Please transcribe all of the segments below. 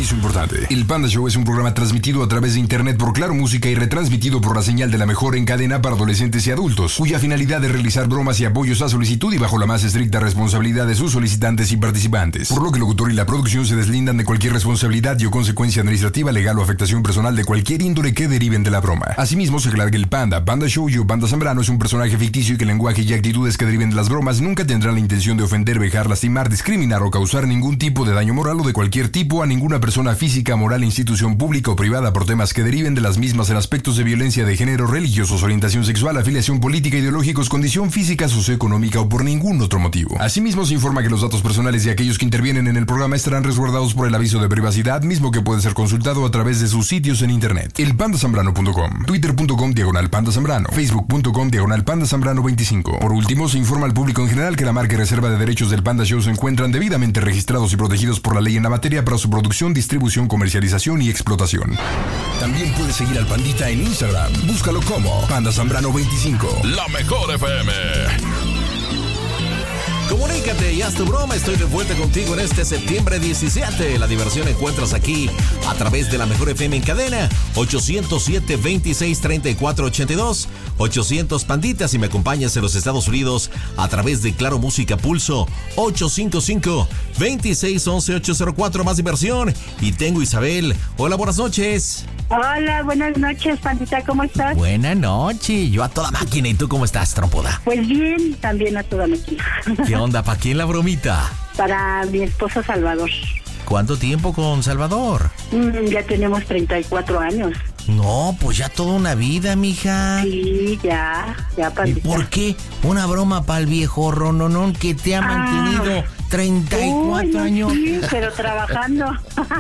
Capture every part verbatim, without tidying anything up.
aviso importante. El Panda Show es un programa transmitido a través de internet por Claro Música y retransmitido por la señal de la mejor en cadena para adolescentes y adultos, cuya finalidad es realizar bromas y apoyos a solicitud y bajo la más estricta responsabilidad de sus solicitantes y participantes, por lo que el locutor y la producción se deslindan de cualquier responsabilidad y o consecuencia administrativa, legal o afectación personal de cualquier índole que deriven de la broma. Asimismo, se aclara que el Panda, Panda Show y o Panda Zambrano es un personaje ficticio y que el lenguaje y actitudes que deriven de las bromas nunca tendrán la intención de ofender, vejar, lastimar, discriminar o causar ningún tipo de daño moral o de cualquier tipo a ninguna persona física, moral, institución pública o privada por temas que deriven de las mismas en aspectos de violencia de género, religiosos, orientación sexual, afiliación política, ideológicos, condición física, socioeconómica o por ningún otro motivo. Asimismo, se informa que los datos personales de aquellos que intervienen en el programa estarán resguardados por el aviso de privacidad, mismo que puede ser consultado a través de sus sitios en internet. el panda zambrano punto com, twitter punto com diagonal panda zambrano, facebook punto com diagonal panda zambrano veinticinco. Por último, se informa al público en general que la marca y reserva de derechos del Panda Show se encuentran debidamente registrados y protegidos por la ley en la materia para su producción, distribución, comercialización y explotación. También puedes seguir al Pandita en Instagram. Búscalo como Panda Zambrano veinticinco. La mejor F M. Comunícate y haz tu broma. Estoy de vuelta contigo en este septiembre diecisiete. La diversión encuentras aquí a través de la mejor F M en cadena. ochocientos siete, veintiséis, treinta y cuatro, ochenta y dos. ochocientos Panditas. Y me acompañas en los Estados Unidos a través de Claro Música Pulso. ochocientos cincuenta y cinco, veintiséis, once, ochocientos cuatro. Más diversión. Y tengo Isabel. Hola, buenas noches. Hola, buenas noches, Pandita, ¿cómo estás? Buenas noches, yo a toda máquina. ¿Y tú cómo estás, trompuda? Pues bien, también a toda máquina. ¿Qué onda? ¿Para quién la bromita? Para mi esposo Salvador. ¿Cuánto tiempo con Salvador? Mm, ya tenemos treinta y cuatro años. No, pues ya toda una vida, mija. Sí, ya, ya, Pandita. ¿Y por qué una broma para el viejo Rononón que te ha mantenido ah, treinta y cuatro uy, no, años? Sí, pero trabajando.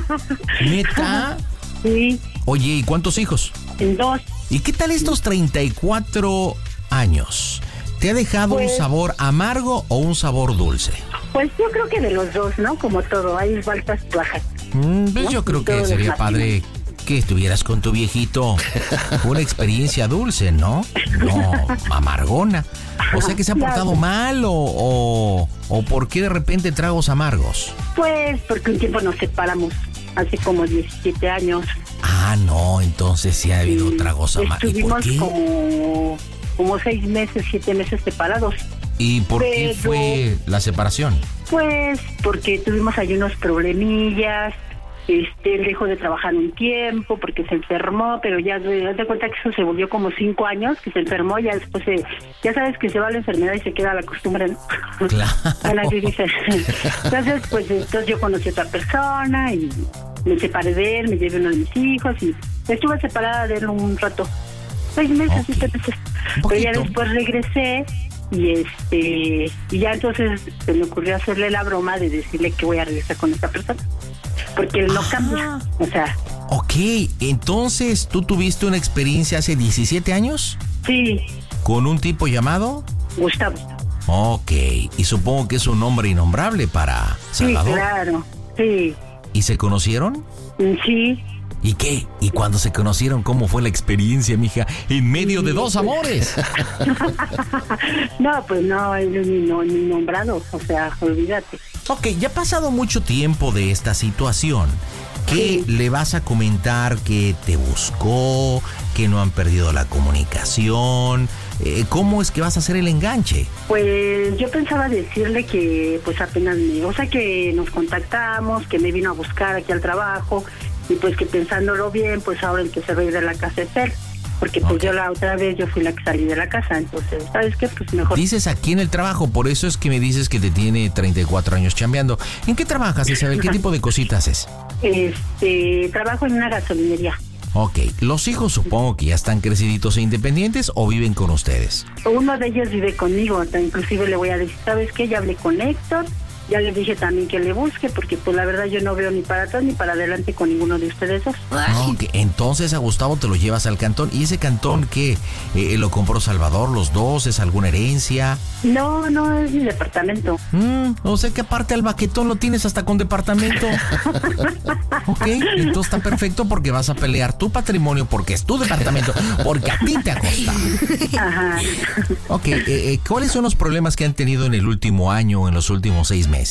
¿Neta? Sí. Oye, ¿y cuántos hijos? Dos. ¿Y qué tal estos treinta y cuatro años? ¿Te ha dejado pues, un sabor amargo o un sabor dulce? Pues yo creo que de los dos, ¿no? Como todo, hay altas y bajas. Mm, pues ¿no? Yo creo que sería padre que estuvieras con tu viejito. Una experiencia dulce, ¿no? No, amargona. O sea que se ha portado mal o, o, o ¿por qué de repente tragos amargos? Pues porque un tiempo nos separamos. Hace como diecisiete años. Ah, no, entonces sí ha habido sí, tragos amargos. Estuvimos como, como seis meses, siete meses separados. ¿Y por Pero, qué fue la separación? Pues porque tuvimos ahí unos problemillas. Este, él dejó de trabajar un tiempo porque se enfermó, pero ya te das cuenta que eso se volvió como cinco años, que se enfermó, ya después se, ya sabes que se va la enfermedad y se queda la costumbre, ¿no? Claro. Dice. Entonces, pues entonces yo conocí a otra persona y me separé de él, me llevé uno de mis hijos y estuve separada de él un rato, seis meses, okay. siete meses. Pero ya después regresé y este y ya entonces se me ocurrió hacerle la broma de decirle que voy a regresar con esta persona. Porque él no Ajá. cambia, o sea... Ok, entonces, ¿tú tuviste una experiencia hace diecisiete años? Sí. ¿Con un tipo llamado? Gustavo. Ok, y supongo que es un nombre innombrable para Salvador. Sí, claro, sí. ¿Y se conocieron? Sí. ¿Y qué? ¿Y cuando se conocieron, cómo fue la experiencia, mija? En medio sí, de dos pues... amores. No, pues no, él no, ni nombrado, o sea, olvídate. Ok, ya ha pasado mucho tiempo de esta situación. ¿Qué sí. le vas a comentar que te buscó, que no han perdido la comunicación? Eh, ¿Cómo es que vas a hacer el enganche? Pues yo pensaba decirle que pues apenas me... O sea, que nos contactamos, que me vino a buscar aquí al trabajo y pues que pensándolo bien, pues ahora el que se va a ir de la casa es él. Porque pues okay. yo la otra vez yo fui la que salí de la casa, entonces, ¿sabes qué? Pues mejor... Dices aquí en el trabajo, por eso es que me dices que te tiene treinta y cuatro años chambeando. ¿En qué trabajas, Isabel? ¿Qué tipo de cositas haces? Este, trabajo en una gasolinería. Ok, los hijos supongo que ya están creciditos e independientes o viven con ustedes. Uno de ellos vive conmigo, inclusive le voy a decir, ¿sabes qué? Ya hablé con Héctor. Ya les dije también que le busque, porque pues la verdad yo no veo ni para atrás ni para adelante con ninguno de ustedes dos. Ok, entonces a Gustavo te lo llevas al cantón. ¿Y ese cantón qué? Eh, ¿Lo compró Salvador, los dos? ¿Es alguna herencia? No, no, es mi departamento. Mm, o sea que aparte al baquetón lo tienes hasta con departamento. Ok, entonces está perfecto porque vas a pelear tu patrimonio porque es tu departamento, porque a ti te ha costado. Ajá. Ok, eh, eh, ¿cuáles son los problemas que han tenido en el último año o en los últimos seis meses?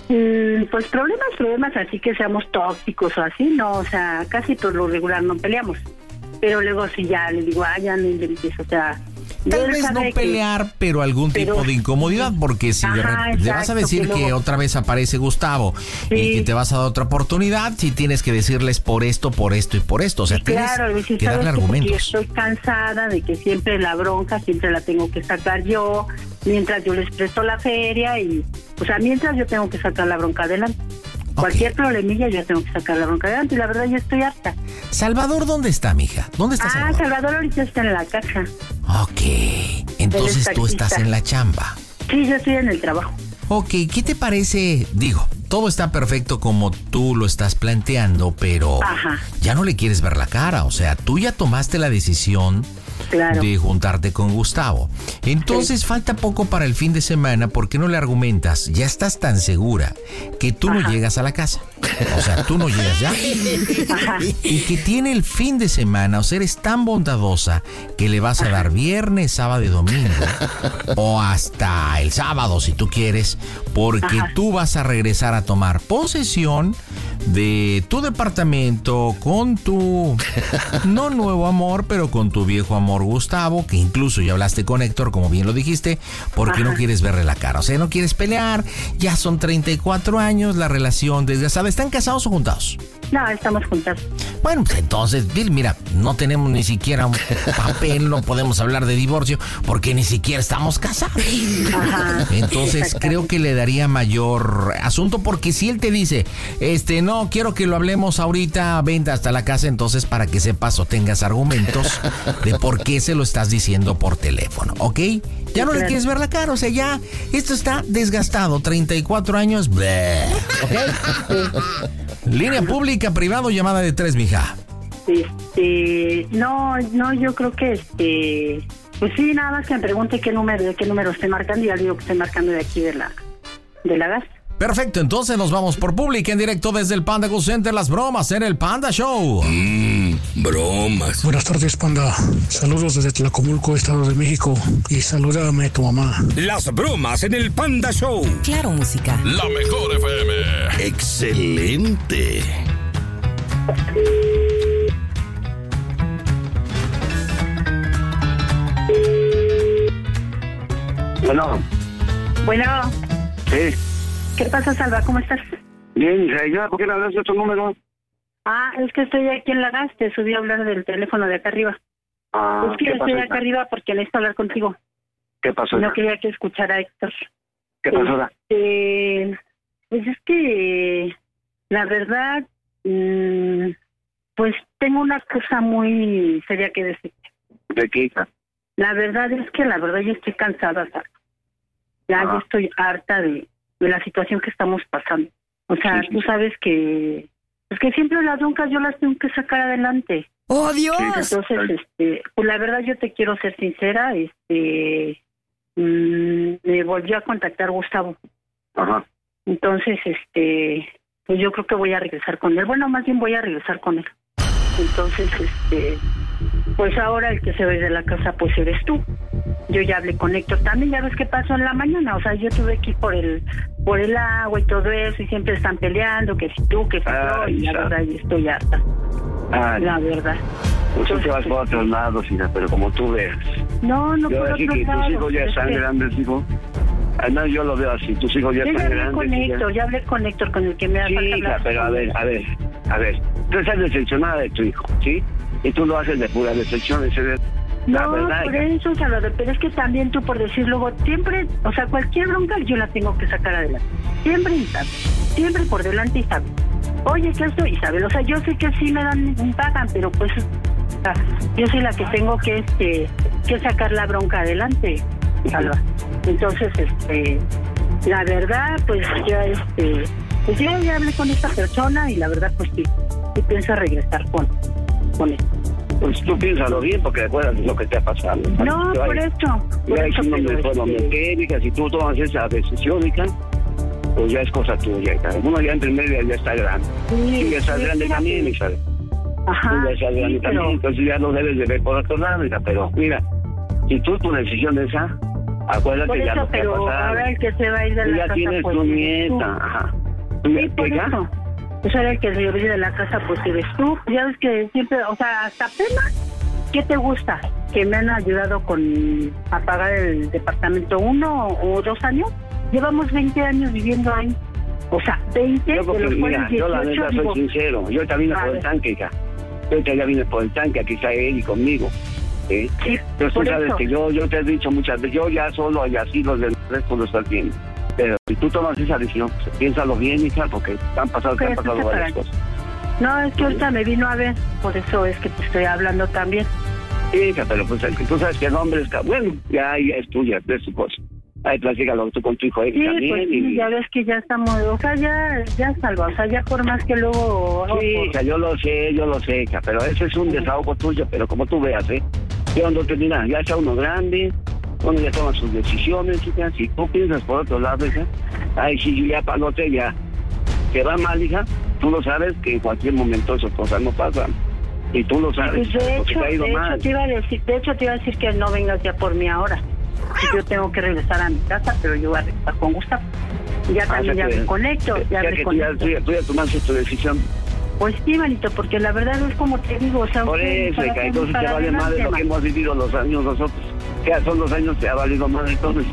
Mm, pues problemas, problemas así que seamos tóxicos o así, no, o sea, casi por lo regular no peleamos. Pero luego si ya le digo, ah, ya no le empiezo, o sea... Tal vez no pelear, que, pero algún pero, tipo de incomodidad, porque si ajá, de exacto, le vas a decir que, luego, que otra vez aparece Gustavo sí. y que te vas a dar otra oportunidad, si tienes que decirles por esto, por esto y por esto, o sea, sí, tienes claro, si que darle argumentos. Estoy cansada de que siempre la bronca, siempre la tengo que sacar yo, mientras yo les presto la feria y, o sea, mientras yo tengo que sacar la bronca adelante. Okay. Cualquier problemilla yo tengo que sacar la bronca adelante y la verdad yo estoy harta. Salvador, ¿dónde está, mija? ¿Dónde está ah, Salvador? Ah, Salvador ahorita está en la casa. Ok, entonces tú estás en la chamba. Sí, yo estoy en el trabajo. Ok, ¿qué te parece? Digo, todo está perfecto como tú lo estás planteando, pero ajá. ya no le quieres ver la cara, o sea, tú ya tomaste la decisión claro. de juntarte con Gustavo. Entonces sí. falta poco para el fin de semana, ¿por qué no le argumentas? Ya estás tan segura que tú Ajá. no llegas a la casa. O sea, tú no llegas ya. Ajá. Y que tiene el fin de semana, o sea, eres tan bondadosa que le vas a dar viernes, sábado y domingo, o hasta el sábado si tú quieres, porque Ajá. tú vas a regresar a tomar posesión de tu departamento con tu, no nuevo amor, pero con tu viejo amor Gustavo, que incluso ya hablaste con Héctor, como bien lo dijiste, porque Ajá. no quieres verle la cara, o sea, no quieres pelear, ya son treinta y cuatro años, la relación desgastada. ¿Están casados o juntados? No, estamos juntados. Bueno, pues entonces, Bill, mira, no tenemos ni siquiera un papel, no podemos hablar de divorcio, porque ni siquiera estamos casados. Ajá. Entonces, creo que le daría mayor asunto, porque si él te dice, este, no, quiero que lo hablemos ahorita, venta hasta la casa, entonces para que sepas o tengas argumentos de por qué se lo estás diciendo por teléfono, ¿ok? Ya no le quieres ver la cara, o sea, ya, esto está desgastado, treinta y cuatro años, bleh, ¿ok? Línea pública, privado, llamada de tres, mija. Este, no, no, yo creo que este, pues sí, nada más que me pregunte qué número, de qué número estoy marcando y ya digo que estoy marcando de aquí de la, de la gas. Perfecto, entonces nos vamos por pública en directo desde el Panda Go Center, las bromas en el Panda Show. Mmm, bromas. Buenas tardes, Panda. Saludos desde Tlacomulco, Estado de México. Y salúdame a tu mamá. Las bromas en el Panda Show. Claro, música. La mejor F M. Excelente. Bueno. Bueno. Sí. ¿Qué pasa, Salva? ¿Cómo estás? Bien, ya, ¿por qué le hablas de tu número? Ah, es que estoy aquí en la gas, te subí a hablar del teléfono de acá arriba. Ah, es que ¿qué estoy pasó, acá arriba porque necesito hablar contigo. ¿Qué pasó? No quería que escuchara a Héctor. ¿Qué pasó? Eh, pues es que, la verdad, mmm, pues tengo una cosa muy seria que decirte. ¿De qué, hija? La verdad es que, la verdad, yo estoy cansada, Salva. Ya, ah. yo estoy harta de... de la situación que estamos pasando. O sea, sí, sí. tú sabes que es que siempre las broncas yo las tengo que sacar adelante. ¡Oh, Dios! Entonces, este, pues la verdad yo te quiero ser sincera, este, mmm, me volvió a contactar Gustavo. Ajá. Entonces, este, pues yo creo que voy a regresar con él. Bueno, más bien voy a regresar con él. Entonces, este, pues ahora el que se va de la casa, pues eres tú. Yo ya hablé con Héctor también, ya ves qué pasó en la mañana, o sea, yo tuve que ir por el por el agua y todo eso, y siempre están peleando, que si tú, que si yo, y la verdad, yo estoy harta. Ay. La verdad. Pues tú te vas por otros lados, hija, pero como tú veas. No, no yo por aquí otros que lados. Tus hijos ya están que... grandes, hijo. Ah, no, yo lo veo así, tus hijos ya yo están ya grandes. Con Héctor, ya... ya hablé con Héctor, con el que me ha sí, hija, pero a ver, a ver, a ver, tú estás decepcionada de tu hijo, ¿sí? Y tú lo haces de pura decepción, ese de... La no, verdad, por eso, Salvador, pero es que también tú, por decir luego, siempre, o sea, cualquier bronca yo la tengo que sacar adelante. Siempre Isabel, siempre por delante Isabel. Oye, ¿qué esto, Isabel? O sea, yo sé que sí me dan, me pagan, pero pues, o sea, yo soy la que tengo que, este, que sacar la bronca adelante, Salva. Entonces, este, la verdad, pues ya, este, pues yo ya hablé con esta persona y la verdad, pues sí, sí pienso regresar con, con él. Pues tú piénsalo bien, porque recuerdas lo que te ha pasado. No, te por esto. Por ya eso hicimos pero mejor este... mecánica, si tú tomas esa decisión, hija, pues ya es cosa tuya, hija. Uno ya entre medio ya está grande. Sí, y ya está sí, grande también, hija. Ajá. Tú ya estás grande sí, también, pero... entonces ya lo debes de ver por otro lado, hija. Pero mira, si tú tu decisión es esa, Acuérdate Por ya eso, lo que ha pero pasado. ahora el que se va a ir de Tú la ya casa, tienes pues tu eres nieta, tú. ajá. Sí, por ¿Qué, eso. Pues ahora el que se va a ir de la casa, pues eres tú. Ya ves que siempre, o sea, hasta apenas, ¿qué te gusta? Que me han ayudado con a pagar el departamento uno o dos años. Llevamos veinte años viviendo ahí. O sea, veinte Yo, porque, de los mira, cuales yo la dieciocho, neta soy digo, sincero. Yo también vine A por el ver. tanque, hija. Yo ya vine por el tanque, aquí está él y conmigo. ¿Sí? Sí, Pero tú por sabes eso. que yo, yo te he dicho muchas veces, yo ya solo y así los del resto lo estás viendo. Pero si tú tomas esa decisión, pues, piénsalo bien, hija, porque han pasado, te han Pues, pasado entonces, varias para- cosas. No, es que ahorita me vino a ver, por eso es que te estoy hablando también. Sí, hija, pero pues es que tú sabes que el hombre es... ca- Bueno, ya, ya es tuya, es tu cosa. Ahí platícalo tú con tu hijo ahí Sí, también. pues sí, y... ya ves que ya estamos, o sea, ya, ya salva, o sea, ya por más que luego... Sí, hija, yo lo sé, yo lo sé, hija, pero ese es un desahogo tuyo, pero como tú veas, ¿eh? Yo no te mira, ya está uno grande, uno ya toma sus decisiones, hija, si tú piensas por otro lado, hija, ay, si yo ya palote, ya, te va mal, hija, tú lo sabes que en cualquier momento esas cosas no pasan, y tú lo sabes, Pues de porque hecho, te ha ido de mal. hecho te iba a decir, de hecho te iba a decir que no vengas ya por mí ahora. Que yo tengo que regresar a mi casa, pero yo voy a regresar con Gustavo. Ya Ah, también o sea ya que- me conecto, o ya sea me que tú ya, conecto. tú, ya, tú ya tomaste tu decisión. Pues sí, manito, porque la verdad es como te digo, o sea, Por ustedes eso, para hija, hacer entonces para te vale adelante, madre lo man. que hemos vivido los años nosotros. Que son los años que ha valido madre entonces.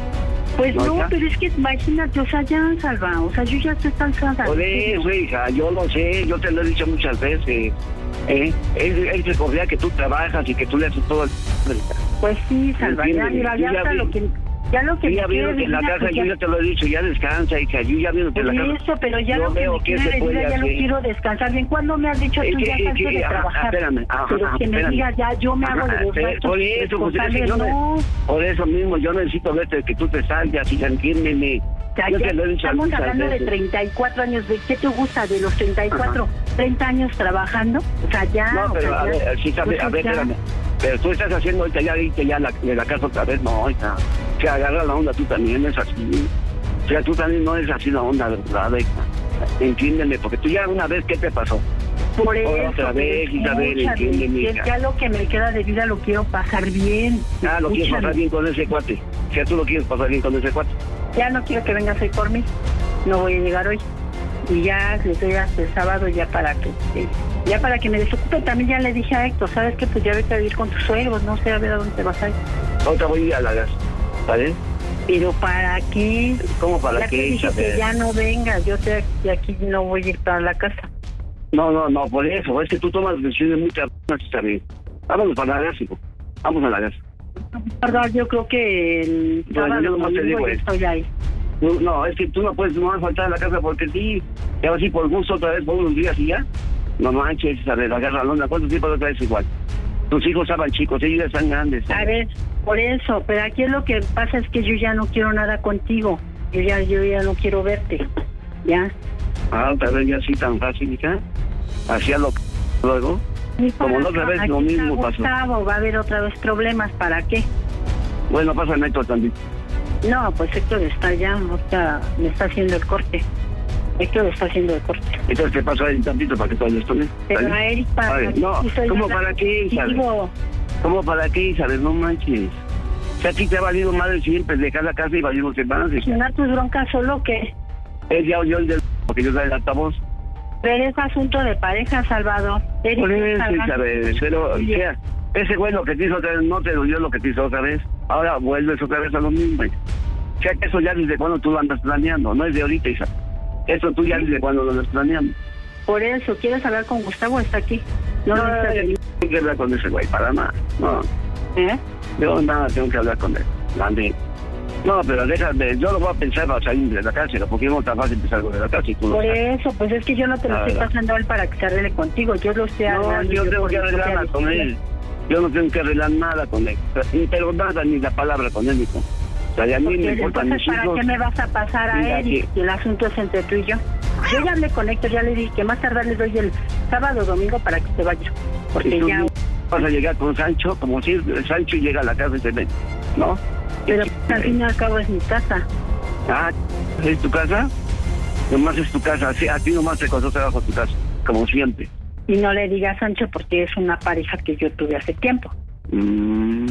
Pues ¿No, no, hija? pero es que imagínate, o sea, ya, Salva, o sea, yo ya estoy cansada. Por eso, hija, yo lo sé, yo te lo he dicho muchas veces. ¿eh? Él, él se confía que tú trabajas y que tú le haces todo el... Pues sí, Salva, ya, Entiéndeme, mira, yo ya ya hasta vi- lo que... Ya lo que Yo ya me vieron quiere que en la decir, casa, pues yo ya- ya te lo he dicho, ya descansa, hija, yo ya vieron que en la Por casa... eso, pero ya yo lo que veo me que quiere se de puede vida, ya no hacer. quiero descansar. Bien, ¿cuándo me has dicho Es tú que- ya es canso que- de ajá, trabajar? espérame, ajá, Pero ajá, que me espérame. digas, ya yo me hago Ajá, de los pero gastos por eso, pues, es que responsables, yo ne- no. por eso mismo, yo necesito verte, que tú te salgas, y entiéndeme. O sea, Yo ya te lo he dicho estamos muchas hablando de veces. treinta y cuatro años. ¿De qué te gusta de los treinta y cuatro? treinta años trabajando. O sea, ya. No, o pero sea, a ya, ver, sí, sabe, pues, a ver, ya. espérame. Pero tú estás haciendo ahorita ya, ahorita ya la, de la casa otra vez, no, hija. Que agarra la onda, tú también es así. O sea, tú también no es así la onda, ¿verdad, hija? Entiéndeme, porque tú ya una vez, ¿qué te pasó? Por eso, Otra vez, pero Isabel, escúchame, entiéndeme, que hija. ya lo que me queda de vida lo quiero pasar bien. Ah, lo quieres Escúchame. pasar bien con ese cuate. O sea, tú lo quieres pasar bien con ese cuate. Ya no quiero que vengas hoy por mí. No voy a llegar hoy. Y ya les doy hasta el sábado ya para que eh, ya para que me desocupe. También ya le dije a Héctor, ¿sabes qué? Pues ya vete a vivir con tus suegros, no sé a ver a dónde te vas a ir. Ahorita voy a ir a la gas, ¿vale? Pero ¿para qué? ¿Cómo para ya te qué, dije que Isabel? ya no vengas. Yo te, de aquí no voy a ir para la casa. No, no, no, por eso. Es que tú tomas decisiones muy cabronas, está bien. Vámonos para la gas, hijo. Vamos a la gas. La verdad, yo creo que el Bueno, sábado yo nomás te domingo digo yo esto. estoy ahí. No, no, es que tú no puedes no faltar a la casa porque sí, te vas a ir por gusto otra vez por unos días y ya. No manches, a ver, agarra la onda. ¿Cuánto tiempo otra vez igual? Tus hijos estaban chicos, ellos ya están grandes. A ver, por eso, pero aquí lo que pasa es que yo ya no quiero nada contigo. Yo ya, yo ya no quiero verte. ¿Ya? Ah, otra vez ya así tan fácil, hija. Hacía lo que luego. Ni Como para- la otra vez, aquí lo está mismo pasó. Gustavo, va a haber otra vez problemas. ¿Para qué? Bueno, pasa Héctor también. No, pues Héctor está ya, ahorita me está haciendo el corte. Héctor está haciendo el corte. Entonces, ¿qué pasó ahí tantito para que todo esto bien? Pero a Eric, para Vale, no, estoy ¿cómo hablando para qué, Isabel? contigo. ¿Cómo para qué, Isabel? No manches. O sea, a ti te ha valido madre siempre dejar la casa y valimos que más. ¿Solucionar tus broncas solo que? Él ya oyó el del... porque yo soy el altavoz. Pero es asunto de pareja, Salvador. Eric Por eso, está Isabel, pero, o sea, ese güey lo que te hizo otra vez no te dolió lo que te hizo otra vez. Ahora vuelves otra vez a lo mismo. O sea, que eso ya desde cuando tú lo andas planeando, no es de ahorita, Isabel. Eso tú ya desde cuando lo andas planeando. Por eso, ¿quieres hablar con Gustavo? Está aquí. No, No, no está yo no tengo que hablar con ese güey, para nada. No, ¿Eh? yo nada tengo que hablar con él. Mande. No, pero déjame, yo lo voy a pensar para salir de la cárcel, porque no es tan fácil empezar algo de la cárcel. Tú lo Por sabes. eso, pues es que yo no te lo La estoy verdad. pasando a él para que se arregle contigo. Yo lo estoy No, arreglando yo tengo por que mi propia arreglar con decisión. él. Yo no tengo que arreglar nada con él. Pero nada, ni la palabra con él, hijo. O sea, y a mí Porque me importan mis entonces, ¿para hijos. qué me vas a pasar a Mira, él? Y sí. y el asunto es entre tú y yo. Yo ya hablé con Héctor, ya le dije que más tardar le doy el sábado o domingo para que se vaya. Porque Y tú ya... vas a llegar con Sancho, como si Sancho llega a la casa y se mete, ¿no? Pero al fin y al cabo es mi casa. Ah, ¿es tu casa? Nomás es tu casa. Sí, a ti nomás te costó trabajo tu casa, como siempre. Y no le digas Sancho porque es una pareja que yo tuve hace tiempo. Mm,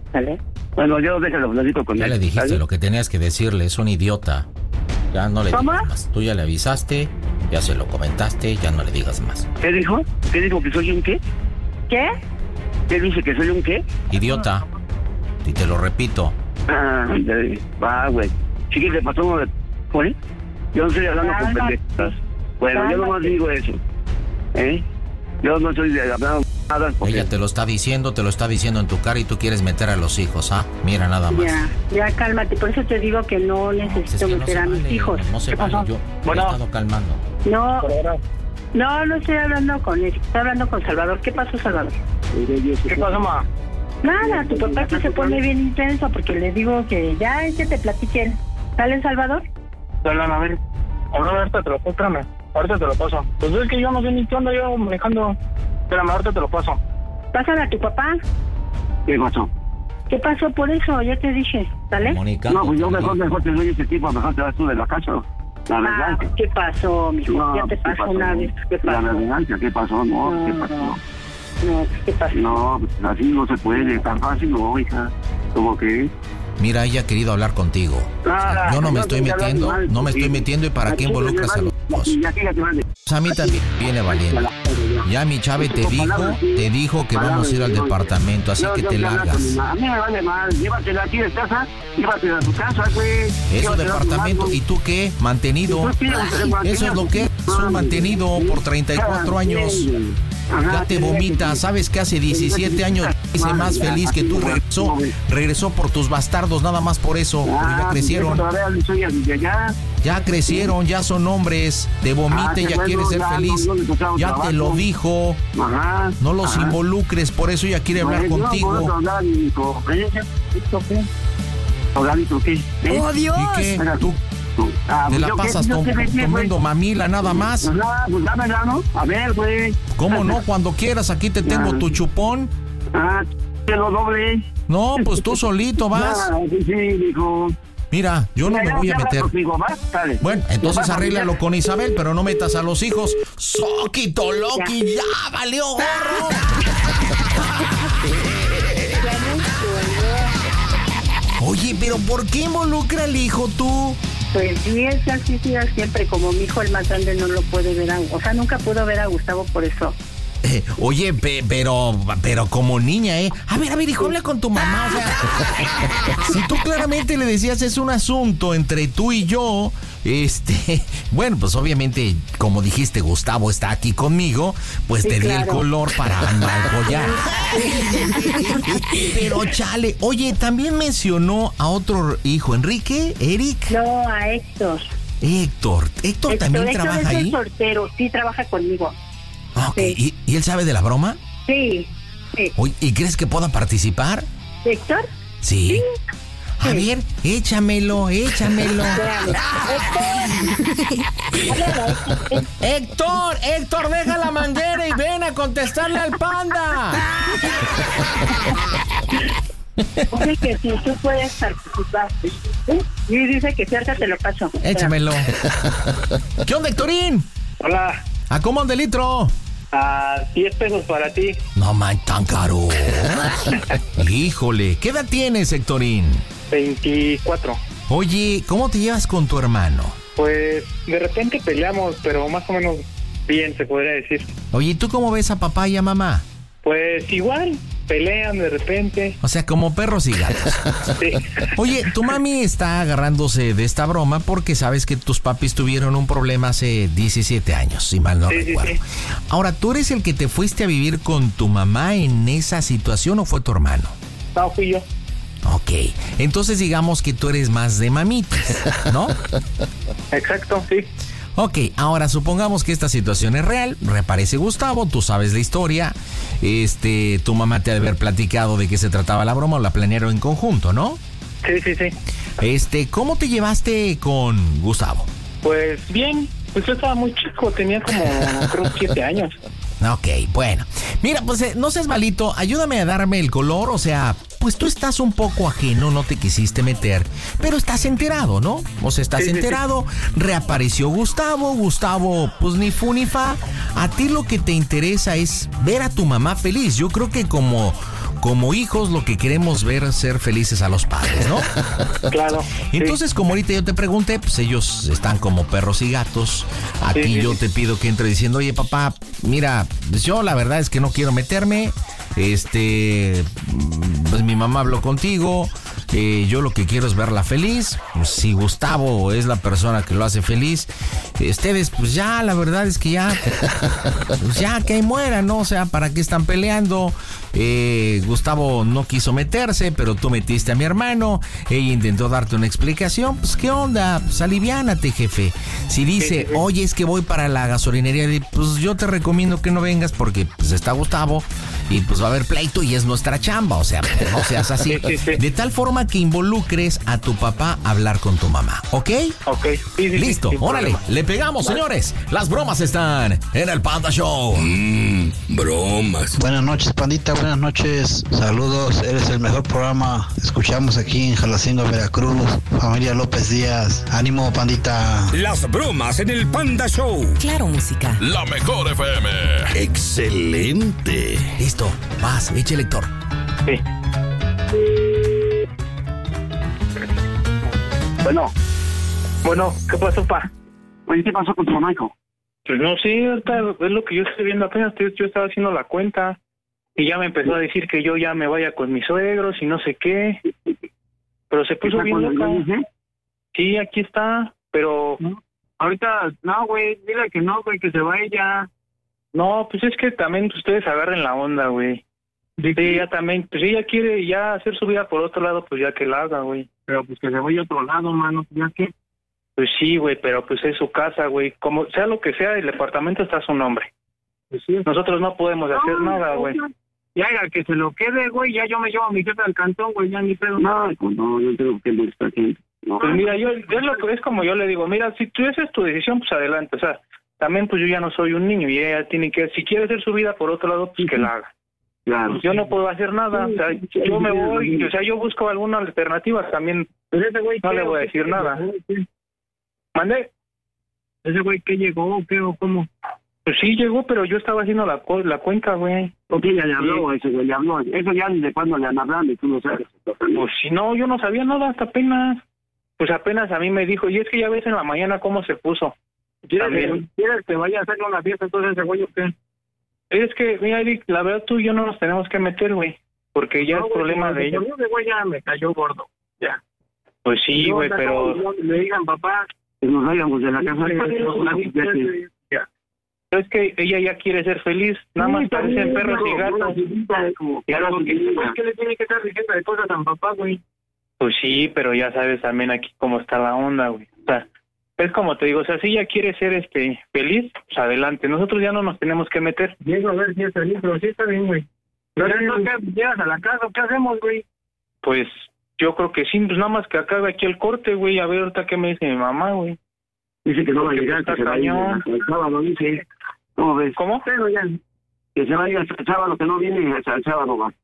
¿Sale? Bueno, yo déjalo, lo digo con Ya él. le dijiste ¿sale? lo que tenías que decirle, es un idiota. Ya no le ¿Cómo? digas más. Tú ya le avisaste, ya se lo comentaste, ya no le digas más. ¿Qué dijo? ¿Qué dijo? ¿Que soy un qué? ¿Qué? ¿Qué dice? ¿Que soy un qué? Idiota. Y te lo repito. Ah, de- va, güey. Sí que te pasó uno de... ¿Oye? Yo no estoy hablando con Cálmate. pendejas. Bueno, yo nomás Cálmate. digo eso. ¿Eh? Yo no soy de hablar nada porque... Ella te lo está diciendo, te lo está diciendo en tu cara y tú quieres meter a los hijos, ¿ah? Mira nada más. Ya, ya cálmate. Por eso te digo que no Pues es necesito que no meter se a mis vale, hijos. No se ¿Qué vale, pasó? yo Bueno. he estado calmando. No, no, no estoy hablando con él. Estoy hablando con Salvador. ¿Qué pasó, Salvador? ¿Qué pasó, ma? Nada, tu papá que se pone bien intenso porque le digo que ya es que te platiquen. ¿Sale, Salvador? Salgan, a ver. Ahora ahorita te lo paso, espérame. Ahorita te lo paso. Pues es que yo no sé ni qué onda yo manejando. Espérame, ahorita te lo paso. Pásala a tu papá. ¿Qué pasó? ¿Qué pasó por eso? Ya te dije. ¿Sale? Mónica. No, pues yo mejor, mejor te doy ese tipo, mejor te vas tú de la casa. La Ah, verdad. ¿qué pasó, mijo? No, ya te ¿qué pasó pasó? una vez. ¿Qué La pasó? verdad, ¿qué pasó? No, No, ¿qué no. pasó? No, ¿qué pasó? No, pues así no se puede, tan fácil no, hija. ¿Cómo que? Mira, ella ha querido hablar contigo. Ah, Yo no me no estoy te hablas metiendo, mal, no me estoy sí. metiendo y para qué Aquí involucras te a los vale, hijos. y aquí ya te vale. Pues a mí también viene valiendo. Ya mi chave te dijo, te dijo que vamos a ir al departamento, así Yo- que yo te te hablo largas. con mi ma- A mí me vale mal, llévatela aquí de casa, llévatela a tu casa, güey. Eso Llévatela a tu departamento, mano. ¿y tú qué? Mantenido. ¿Y tú qué? Eso es lo que es un mantenido por treinta y cuatro años. Ajá, Ya te sí, vomita, sí. sabes que hace diecisiete años hice más feliz que tú, regresó, regresó por tus bastardos, nada más por eso, pero ya Ah, crecieron, todavía soy de allá. ya crecieron, ya son hombres, te vomita Ah, y qué ya bueno, quiere ser ya, feliz, no, no le tocaron ya te trabajo. lo dijo, Ajá. no los ajá. involucres, por eso ya quiere hablar Pues, yo no puedo contigo. hablar, hijo. ¿Eh? ¿Esto qué? ¿Hogarito qué? ¿Eh? ¡Oh, Dios! ¿Y qué? Espera. ¿Tú Ah, te pues la yo qué, pasas yo tom- qué me qué, güey. tomando mamila nada más? Pues nada, pues dámela, ¿no? A ver, güey. ¿Cómo no? Cuando quieras, aquí te tengo tu chupón. Ah, te lo doble. No, pues tú solito vas. Ah, sí, sí, dijo. Mira, yo no me voy a meter. Contigo, ¿va? Dale. Bueno, entonces Ya, arréglalo ya. con Isabel, pero no metas a los hijos. Soquito Loki, ya valió gorro. Oye, pero ¿por qué involucra al hijo tú? Pues sí, es así, sí, es siempre. Como mi hijo, el más grande, no lo puede ver. A, o sea, nunca pudo ver a Gustavo por eso. Eh, oye, pe- pero, pero como niña, ¿eh? A ver, a ver, hijo, habla con tu mamá, o sea, si tú claramente le decías es un asunto entre tú y yo, este, bueno, pues obviamente, como dijiste, Gustavo está aquí conmigo, pues Sí, te di el claro. color para no apoyar. Pero chale, oye, también mencionó a otro hijo, Enrique, Eric, No, a Héctor. Héctor. Héctor también Héctor trabaja es el ahí. soltero, sí, trabaja conmigo. Ok, ¿y, y él sabe de la broma? Sí, sí. Oye, ¿y crees que pueda participar? ¿Héctor? Sí. A Sí. ver, échamelo, échamelo. Espérame. Héctor. Héctor, Héctor, deja la manguera y ven a contestarle al panda. Dice que si tú puedes participar. ¿Sí? Y dice que cierta te lo paso. Échamelo. ¿Qué onda, Héctorín? Hola. ¿A cómo anda el litro? A diez pesos para ti. No man, tan caro. Híjole, ¿qué edad tienes, Héctorín? veinticuatro. Oye, ¿cómo te llevas con tu hermano? Pues de repente peleamos, pero más o menos bien, se podría decir. Oye, ¿y tú cómo ves a papá y a mamá? Pues igual, pelean de repente. O sea, como perros y gatos. Sí. Oye, tu mami está agarrándose de esta broma porque sabes que tus papis tuvieron un problema hace diecisiete años, si mal no Sí, sí, recuerdo. sí. Ahora, ¿tú eres el que te fuiste a vivir con tu mamá en esa situación o fue tu hermano? No, fui yo. Ok, entonces digamos que tú eres más de mamitas, ¿no? Exacto, sí. Ok, ahora supongamos que esta situación es real, reaparece Gustavo, tú sabes la historia, este, tu mamá te ha de haber platicado de qué se trataba la broma o la planearon en conjunto, ¿no? Sí, sí, sí. Este, ¿cómo te llevaste con Gustavo? Pues bien, pues yo estaba muy chico, tenía como creo siete años. Ok, bueno. Mira, pues eh, no seas malito, ayúdame a darme el color, o sea, pues tú estás un poco ajeno, no te quisiste meter, pero estás enterado, ¿no? O sea, estás Sí, sí, enterado, reapareció Gustavo, Gustavo, pues ni fu ni fa. A ti lo que te interesa es ver a tu mamá feliz. Yo creo que como, como hijos lo que queremos ver ser felices a los padres, ¿no? Claro. Entonces, sí. como ahorita yo te pregunté, pues ellos están como perros y gatos. Aquí Sí, sí, yo sí. te pido que entre diciendo, oye, papá, mira, pues yo la verdad es que no quiero meterme. Este, pues mi mamá habló contigo. Eh, yo lo que quiero es verla feliz. Pues, si Gustavo es la persona que lo hace feliz, ustedes, pues ya, la verdad es que ya, pues ya que ahí mueran, ¿no? O sea, ¿para qué están peleando? Eh, Gustavo no quiso meterse, pero tú metiste a mi hermano. Ella intentó darte una explicación. Pues, ¿qué onda? Pues, aliviánate, jefe. Si dice, oye, es que voy para la gasolinería, pues yo te recomiendo que no vengas porque pues está Gustavo y pues va a haber pleito y es nuestra chamba. O sea, pues, no seas así. Sí, sí, sí. De tal forma que involucres a tu papá a hablar con tu mamá, ¿ok? Ok. Sí, sí, sí, Listo, sin órale, problema. le pegamos, señores. Las bromas están en el Panda Show. Mmm, bromas. Buenas noches, pandita, buenas noches. Saludos, eres el mejor programa. Escuchamos aquí en Jalacingo, Veracruz. Familia López Díaz. Ánimo, pandita. Las bromas en el Panda Show. Claro, música. La mejor F M. Excelente. Listo, vas, eche lector. Sí. Bueno, Bueno, ¿qué pasó, pa? oye, ¿qué pasó con tu mamá, hijo? Pues no sé, ahorita es lo que yo estoy viendo apenas. Yo, yo estaba haciendo la cuenta y ya me empezó a decir que yo ya me vaya con mis suegros y no sé qué. Pero se puso ¿Está bien con el loca. dueño, eh? Sí, aquí está, pero Ahorita, no, güey, dile que no, güey, que se va ella. no, pues es que también ustedes agarren la onda, güey. Sí, ella también, pues ella quiere ya hacer su vida por otro lado, pues ya que la haga, güey. Pero pues que se vaya a otro lado, mano, ya que. Pues sí, güey, pero pues es su casa, güey. Como sea lo que sea, el departamento está a su nombre. Pues sí. Nosotros no podemos hacer nada, güey. Ya, ya, que se lo quede, güey, ya yo me llevo a mi jefe al cantón, güey, ya ni pedo. No, pues no, yo tengo que molestar gente. No. Pues mira, yo, es lo que es como yo le digo, mira, si tú esa es tu decisión, pues adelante. O sea, también pues yo ya no soy un niño y ella tiene que, si quiere hacer su vida por otro lado, pues que la haga. Claro. Yo no puedo hacer nada, o sea, yo me voy, o sea, yo busco alguna alternativa también. Pero ese güey, No ¿qué? le voy a decir ¿Qué? nada. ¿Qué? ¿Mandé? ¿Ese güey qué llegó o qué o cómo? Pues sí llegó, pero yo estaba haciendo la, co- la cuenca, güey. ¿Por qué ya le habló? Ese güey le habló. Eso ya desde cuando le han hablado y tú no sabes. Pues si no, yo no sabía nada hasta apenas. Pues apenas a mí me dijo, y es que ya ves en la mañana cómo se puso. ¿Quieres También. que, ¿Quieres que vaya a hacerle una fiesta entonces ese güey o qué? Es que, mira, Eric, la verdad tú y yo no nos tenemos que meter, güey. Porque ya No, es güey, problema como de ellos. por Ese güey ya me cayó gordo. Ya. Pues sí, No, güey, o sea, pero... como Le digan, papá, que nos vayamos de la casa. Ya. Pero es que ella ya quiere ser feliz. Nada más parecen perros y gatos. Ya lo que es que le tiene que estar diciendo de cosas a papá, güey. Pues sí, pero ya sabes también aquí cómo está la onda, güey. O sea, es como te digo, o sea, si ella quiere ser este feliz, pues adelante. Nosotros ya no nos tenemos que meter. Llego a ver si es feliz, pero sí está bien, güey. Pero entonces, ¿qué? ¿Llegas a la casa? ¿Qué hacemos, güey? Pues yo creo que sí, pues nada más que acabe aquí el corte, güey. A ver ahorita qué me dice mi mamá, güey. Dice que no va a Porque llegar, está que se va a ir cañón. hasta el sábado, dice. ¿Cómo ves? ¿Cómo? Pero ya, que se va a ir hasta el sábado, que no viene hasta el sábado, va.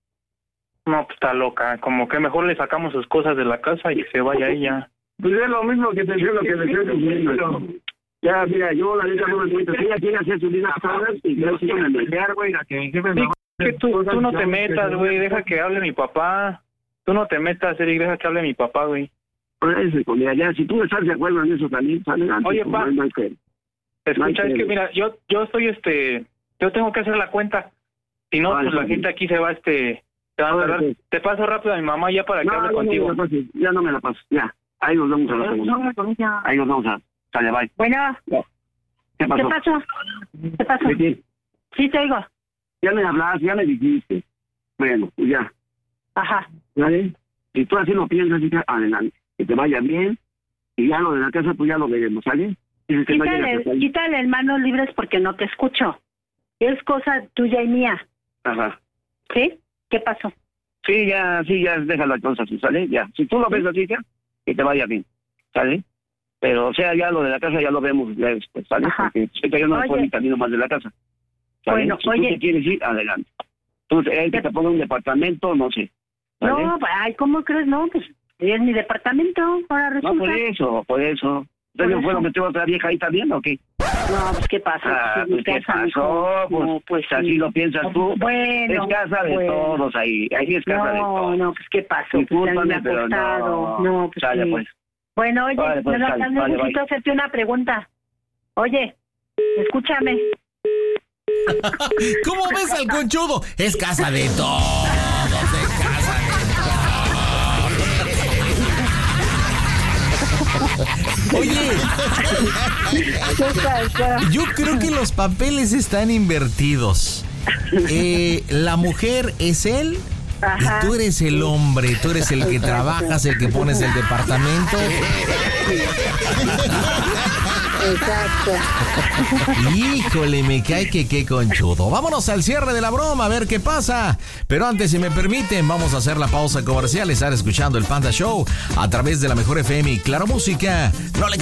No, pues está loca. Como que mejor le sacamos sus cosas de la casa y que se vaya ella. Pues es lo mismo que te digo, lo que le estoy diciendo. Ya, mira, yo la neta no me cuento. Si ella quiere hacer su vida sola, y yo sí me meter, güey, la que mi jefe me Sí, va a que hacer tú, cosas, tú no ya, te que metas, se güey. vaya. Deja que hable mi papá. Tú no te metas, Eric. Deja que hable mi papá, güey. Por eso, hijo, mira, ya, si tú estás de acuerdo en eso también, sale antes. Oye, pues, pa. no hay que- Escucha, No hay es que que- mira, yo yo estoy este, yo tengo que hacer la cuenta. Si no, Vale, pues la vale. gente aquí se va este, se va a Vale, tardar. pues. Te paso rápido a mi mamá ya para que No, hable ya no contigo. me la pases, ya no me la paso, ya. Ahí nos vemos a la segunda. Ahí nos vamos a... Sale, bye. Bueno, ¿Qué pasó? ¿qué pasó? ¿Qué pasó? ¿De qué? Sí, te oigo. Ya me hablaste, ya me dijiste. Bueno, pues ya. Ajá. ¿Vale? Si tú así lo piensas, hija, adelante. Que te vaya bien. Y ya lo de la casa, pues ya lo veremos, ¿sale? Dices que no llegas hasta Quítale, ahí. quítale el manos libres porque no te escucho. Es cosa tuya y mía. Ajá. ¿Sí? ¿Qué pasó? Sí, ya, sí, ya, deja la cosa así, ¿sale? Ya. Si tú lo ves así, ya, que te vaya bien, ¿sale? Pero, o sea, ya lo de la casa ya lo vemos ya después, ¿sale? Ajá. Porque sé que yo no me Oye. puedo ni camino más de la casa. ¿Sale? Bueno, si oye. tú te quieres ir, adelante. Tú, eh, que te ponga un departamento, no sé. ¿Vale? No, ay, ¿cómo crees? No, pues es mi departamento. Ahora No, resulta. por eso, por eso. ¿Entonces Por no puedo eso. meter otra vieja ahí también o qué? No, pues ¿qué pasa? Ah, pues, ¿qué casa, pasó? Pues, no, pues así sí. lo piensas tú. Bueno, es casa de bueno. todos ahí. Ahí es casa no, de todos. No, pues ¿qué pasó? Discúlpame, pues, pero no. no, pues Sale, sí. pues. Bueno, oye, Vale, pues, Jonathan, sale, vale, necesito bye. hacerte una pregunta. Oye, escúchame. ¿Cómo ves al conchudo? Es casa de todos, es casa de todos. Oye, yo creo que los papeles están invertidos. Eh, la mujer es él. Ajá. Y tú eres el hombre, tú eres el que Exacto. trabajas, el que pones el departamento. Exacto. Híjole, me cae que qué conchudo. Vámonos al cierre de la broma, a ver qué pasa. Pero antes, si me permiten, vamos a hacer la pausa comercial. Estar escuchando el Panda Show a través de la Mejor F M y Claro Música. No le